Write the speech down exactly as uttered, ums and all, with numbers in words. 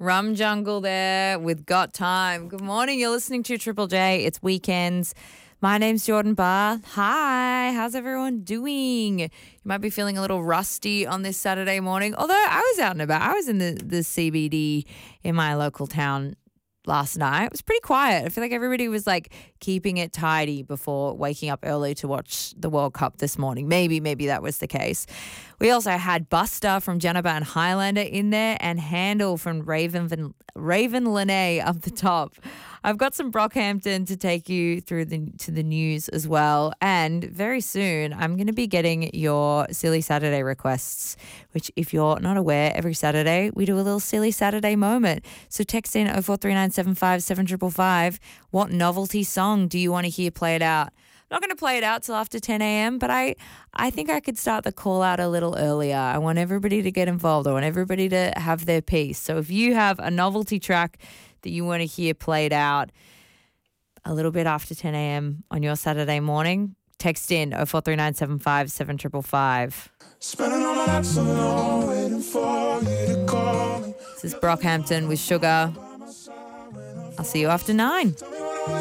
Rum Jungle there with Got Time. Good morning. You're listening to Triple J. It's weekends. My name's Jordan Barr. Hi. How's everyone doing? You might be feeling a little rusty on this Saturday morning. Although I was out and about. I was in the, the C B D in my local town last night. It was pretty quiet. I feel like everybody was like keeping it tidy before waking up early to watch the World Cup this morning. Maybe, maybe that was the case. We also had Buster from Jennifer and Highlander in there and Handel from Raven Raven Lene up the top. I've got some Brockhampton to take you through the to the news as well. And very soon I'm going to be getting your Silly Saturday requests, which if you're not aware, every Saturday we do a little Silly Saturday moment. So text in oh four three nine seven five seven five five five. What novelty song do you want to hear played out? I'm not going to play it out till after ten a.m., but I, I think I could start the call out a little earlier. I want everybody to get involved. I want everybody to have their piece. So if you have a novelty track that you want to hear played out a little bit after ten a.m. on your Saturday morning, text in oh four three nine seven five seven five five five. Spending all my nights alone, waiting for you to call me. This is Brockhampton with Sugar. I'll see you after nine.